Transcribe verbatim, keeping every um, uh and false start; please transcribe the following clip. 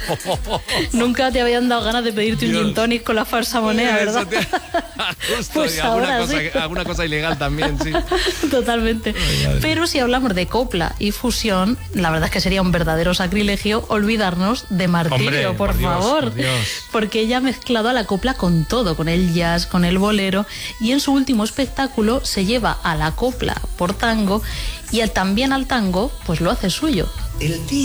Nunca te habían dado ganas de pedirte Dios. un gin tonic con la falsa moneda, ¿verdad? Te... Justo, Pues y alguna, ahora cosa, sí. alguna cosa ilegal también, sí. Totalmente. Ay, Pero si hablamos de copla y fusión, la verdad es que sería un verdadero sacrilegio olvidarnos de Martirio, Hombre, por, por Dios, favor. por Dios. Porque ella ha mezclado a la copla con todo, con el jazz, con el bolero, y en su último espectáculo se lleva a la copla por tango y al- también al tango, pues lo hace suyo. El